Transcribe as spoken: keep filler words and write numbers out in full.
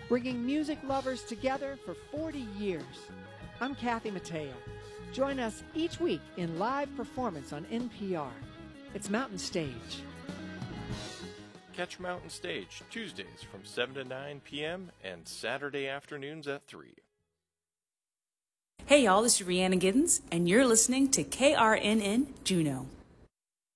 bringing music lovers together for forty years. I'm Kathy Mateo. Join us each week in live performance on N P R. It's Mountain Stage. Catch Mountain Stage Tuesdays from seven to nine p.m. and Saturday afternoons at three. Hey y'all, this is Rhiannon Giddens, and you're listening to K R N N Juneau.